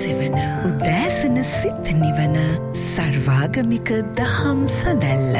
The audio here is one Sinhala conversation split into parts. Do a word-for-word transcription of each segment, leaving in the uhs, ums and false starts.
සෙවන උදෑසන සිත නිවන සර්වාගමික දහම් සඳැල්ල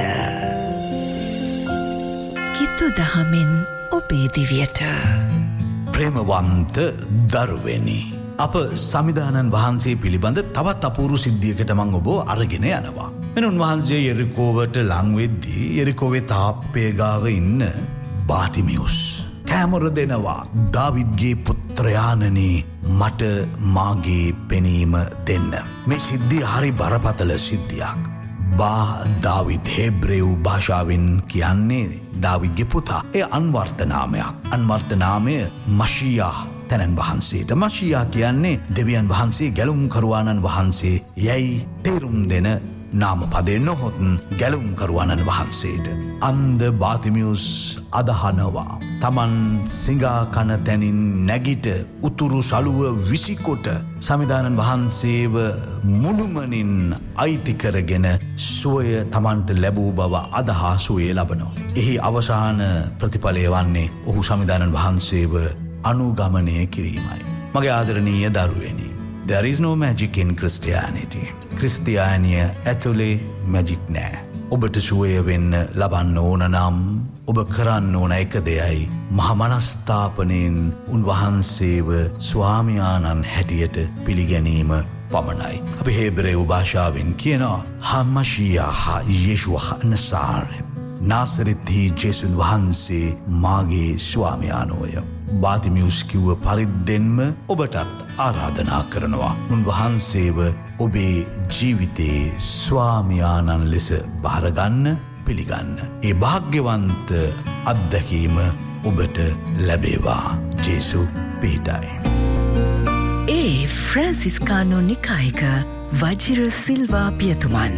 කිතු දහමෙන් ඔබේ දිවියට ප්‍රේමවන්ත දරුවනි අප සමිදානන් වහන්සේ පිළිබඳ තවත් අපූරු සිද්ධියකට මං ඔබ අරගෙන යනවා. මෙන්න උන්වහන්සේ යෙරිකෝවට ලං වෙද්දී යෙරිකෝවේ තාප්පේ ගාව ඉන්න බාතිමියුස් කැමර දෙනවා දාවිද්ගේ පුත්‍රයාණනි මට මාගේ පෙනීම දෙන්න. මේ සිද්ධිය හරි බරපතල සිද්ධියක්. බා දාවිද් හෙබ්‍රේව් භාෂාවෙන් කියන්නේ දාවිද්ගේ පුතා. ඒ අන්වර්ථ නාමයක්. අන්වර්ථ නාමය මෂියා තැනන් වහන්සේට. මෂියා කියන්නේ දෙවියන් වහන්සේ ගැලුම් කරුවාණන් වහන්සේ යැයි තේරුම් දෙන නාම පදේ නොහොත් ගැලුම් කරුවාණන් වහන්සේට. අන්ද බාතිමියුස් අදහනවා තමන් සිඟා කන තැනින් නැගිට උතුරු සළුව විසිකොට සමිදානන් වහන්සේව මුළුමනින් අයිතිකරගෙන සුවය තමන්ට ලැබූ බව අදහා සුවේ ලබනවා. එහි අවසාන ප්‍රතිඵලය වන්නේ ඔහු සමිදානන් වහන්සේව අනුගමනය කිරීමයි. මගේ ආදරණීය දරුවනි, there is no magic in Christianity. ක්‍රිස්තියානිය ඇතුලේ මැජික් නෑ. ඔබට සුවය වෙන්න ලබන්න ඕන නම් ඔබ කරන්න ඕන එක දෙයයි මහමනස්ථාපනයෙන් උන්වහන්සේව ස්වාමියාණන් හැටියට පිළිගැනීම පමණයි. අපි හේබ්‍රේව භාෂාවෙන් කියනවා හමෂියා හා යේෂුව නසාරෙ. නාසරෙත්හි ජේසුන් වහන්සේ මාගේ ස්වාමියාණෝය. බාතිමියුස් කිව්ව පරිද්දෙන්ම ඔබටත් ආරාධනා කරනවා උන්වහන්සේව ඔබේ ජීවිතයේ ස්වාමියාණන් ලෙස බාරගන්න, පිළිගන්න. ඒ භාග්‍යවන්ත අත්දැකීම ඔබට ලැබේවා. ජේසු පිහිටයි. ඒ ෆ්‍රැන්සිස්කානෝ නිකායක වජිර සිල්වා පියතුමන්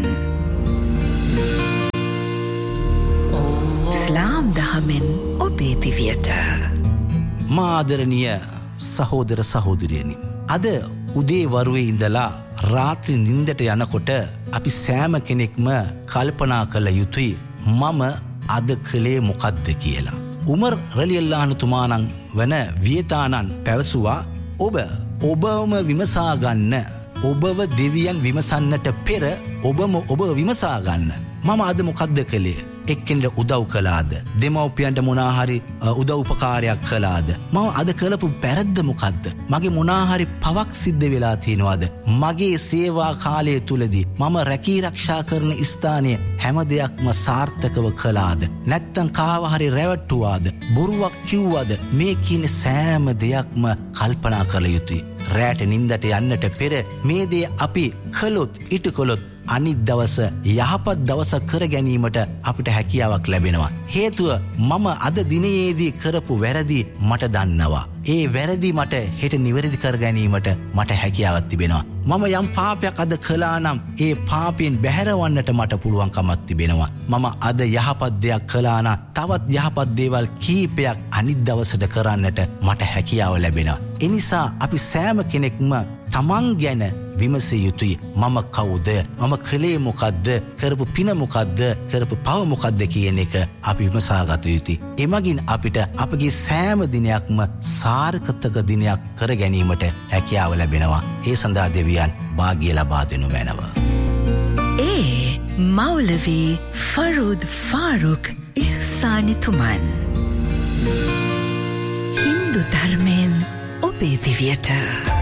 ඉස්ලාම් දහමෙන් ඔබේ දිවියට. මාදරණීය සහෝදර සහෝදරියනි, අද උදේ වරුවේ ඉඳලා රාත්‍රී නින්දට යනකොට අපි සෑම කෙනෙක්ම කල්පනා කළ යුතුයි මම අද කළේ මොකද්ද කියලා. උමර් රලියල්ලාහු තුමාණන් වන වියතානන් පැවසුවා ඔබ ඔබම විමසා ගන්න, ඔබව දෙවියන් විමසන්නට පෙර ඔබම ඔබ විමසා ගන්න මම අද මොකද්ද කළේ? එක්කෙනෙකුට උදව් කළාද? දෙමව්පියන්ට මොනවා හරි උදව් උපකාරයක් කළාද? මම අද කළපු වැරද්ද මොකද්ද? මගේ මොනවා හරි පවක් සිද්ධ වෙලා තියෙනවද? මගේ සේවා කාලය තුලදී මම රැකී ආරක්ෂා කරන ස්ථානයේ හැම දෙයක්ම සාර්ථකව කළාද? නැත්තම් කාව හරි රැවටුවාද? බොරුවක් කිව්වද? මේ කියන සෑම දෙයක්ම කල්පනා කළ යුතුයි. රැට නින්දට යන්නට පෙර මේ දේ අපි කළොත්, ඉටු කළොත් අනිත් දවස යහපත් දවස කර ගැනීමට අපිට හැකියාවක් ලැබෙනවා. හේතුව මම අද දිනයේදී කරපු වැරදි මට දන්නවා. ඒ වැරදි මට හෙට නිවැරදි කර ගැනීමට මට හැකියාවක් තිබෙනවා. මම යම් පාපයක් අද කළා නම් ඒ පාපයෙන් බැහැරවන්නට මට පුළුවන්කමක් තිබෙනවා. මම අද යහපත් දෙයක් කළා නම් තවත් යහපත් දේවල් කීපයක් අනිත් දවසට කරන්නට මට හැකියාව ලැබෙනවා. ඒ නිසා අපි සෑම කෙනෙක්ම තමන් ගැන විමසිය යුතුයි. මම කවුද? මම කළේ මොකද්ද? කරපු පින මොකද්ද? කරපු පව මොකද්ද කියන එක අපි විමසාගත යුතුයි. එමගින් අපිට අපගේ සෑම දිනයක්ම සාර්ථක දිනයක් කර ගැනීමට හැකියාව ලැබෙනවා. ඒ සඳහා දෙවියන් වාග්ය ලබා දෙනු මැනව. ඒ මෞලවි ෆරූද් ෆාරුක් ඉහ්සානිතුමන් හින්දු ධර්මයෙන් ඔබේ දිවියට